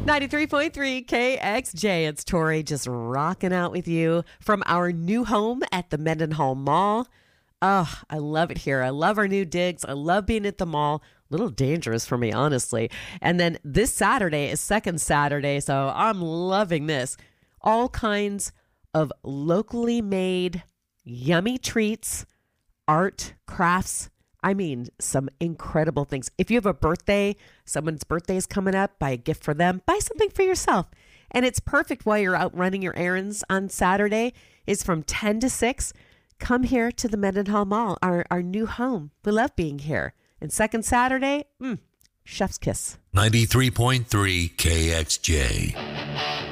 93.3 KXJ. It's Tori just rocking out with you from our new home at the Mendenhall Mall. Oh, I love it here. I love our new digs. I love being at the mall. A little dangerous for me, honestly. And then this Saturday is second Saturday, so I'm loving this. All kinds of locally made yummy treats, art, crafts. I mean, some incredible things. If you have a birthday, someone's birthday is coming up, buy a gift for them, buy something for yourself. And it's perfect while you're out running your errands on Saturday. It's from 10 to 6. Come here to the Mendenhall Mall, our new home. We love being here. And second Saturday, chef's kiss. 93.3 KXJ.